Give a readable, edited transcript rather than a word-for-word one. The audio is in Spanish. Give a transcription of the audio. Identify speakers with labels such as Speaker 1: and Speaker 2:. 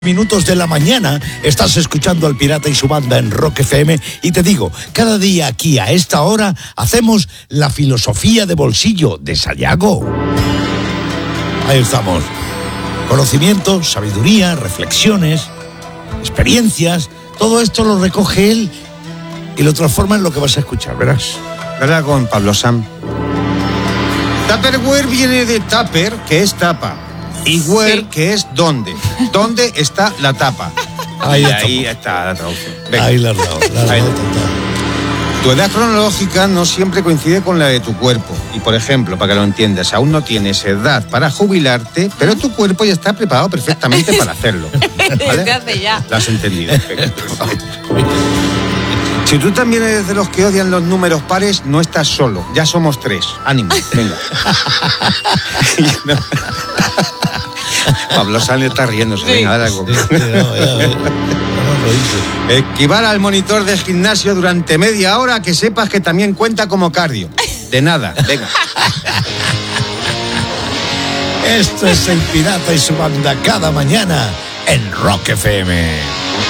Speaker 1: Minutos de la mañana, estás escuchando al Pirata y su banda en Rock FM y te digo, cada día aquí a esta hora hacemos la filosofía de bolsillo de Sayago. Ahí estamos. Conocimiento, sabiduría, reflexiones, experiencias, todo esto lo recoge él y lo transforma en lo que vas a escuchar, verás.
Speaker 2: ¿Verdad con Pablo Sam? Tupperware viene de tupper, que es tapa. Y where, sí, que es dónde. ¿Dónde está la tapa?
Speaker 1: Ahí
Speaker 2: está la traducción. Venga.
Speaker 1: Ahí la has dado.
Speaker 2: Tu edad cronológica no siempre coincide con la de tu cuerpo. Y, por ejemplo, para que lo entiendas, aún no tienes edad para jubilarte, pero tu cuerpo ya está preparado perfectamente para hacerlo. ¿Vale?
Speaker 3: Te hace ya.
Speaker 2: ¿Lo has entendido? Si tú también eres de los que odian los números pares, no estás solo. Ya somos 3. Ánimo, venga. Pablo Sáenz está riéndose. Sí. Venga, esquivar al monitor de gimnasio durante media hora, que sepas que también cuenta como cardio. De nada, venga.
Speaker 1: Esto es el Pirata y su banda cada mañana en Rock FM.